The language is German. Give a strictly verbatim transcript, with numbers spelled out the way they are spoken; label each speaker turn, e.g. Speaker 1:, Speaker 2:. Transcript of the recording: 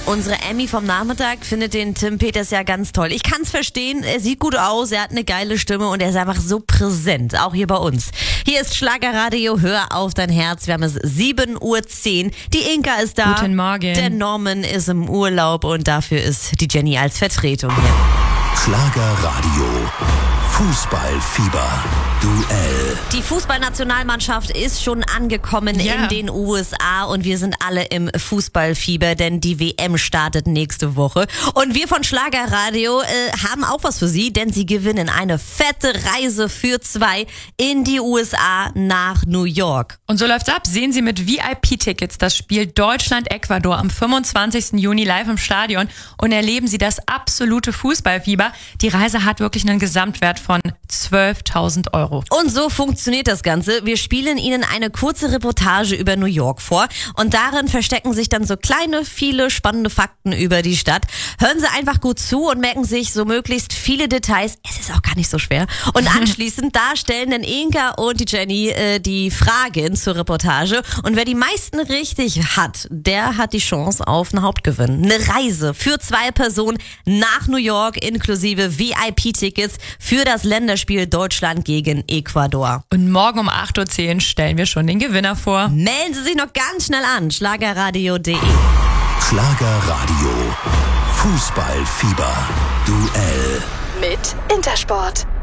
Speaker 1: Unsere Emmy vom Nachmittag findet den Tim Peters ja ganz toll. Ich kann's verstehen, er sieht gut aus, er hat eine geile Stimme und er ist einfach so präsent, auch hier bei uns. Hier ist Schlagerradio, hör auf dein Herz. Wir haben es sieben Uhr zehn. Die Inka ist da.
Speaker 2: Guten Morgen.
Speaker 1: Der Norman ist im Urlaub und dafür ist die Jenny als Vertretung hier.
Speaker 3: Schlagerradio. Fußballfieber. Duell.
Speaker 1: Die Fußballnationalmannschaft ist schon angekommen
Speaker 2: ja.
Speaker 1: in den U S A und wir sind alle im Fußballfieber, denn die W M startet nächste Woche. Und wir von Schlagerradio äh, haben auch was für Sie, denn Sie gewinnen eine fette Reise für zwei in die U S A nach New York.
Speaker 2: Und so läuft's ab. Sehen Sie mit V I P-Tickets das Spiel Deutschland-Ecuador am fünfundzwanzigsten Juni live im Stadion und erleben Sie das absolute Fußballfieber. Die Reise hat wirklich einen Gesamtwert von zwölftausend Euro.
Speaker 1: Und so funktioniert das Ganze. Wir spielen Ihnen eine kurze Reportage über New York vor und darin verstecken sich dann so kleine, viele spannende Fakten über die Stadt. Hören Sie einfach gut zu und merken sich so möglichst viele Details. Es ist auch gar nicht so schwer. Und anschließend, da stellen dann Inka und die Jenny äh, die Fragen zur Reportage und wer die meisten richtig hat, der hat die Chance auf einen Hauptgewinn. Eine Reise für zwei Personen nach New York inklusive V I P-Tickets für das Länderspiel Deutschland gegen Ecuador.
Speaker 2: Und morgen um acht Uhr zehn stellen wir schon den Gewinner vor.
Speaker 1: Melden Sie sich noch ganz schnell an, schlagerradio punkt de.
Speaker 3: Schlagerradio. Fußballfieber. Duell.
Speaker 4: Mit Intersport.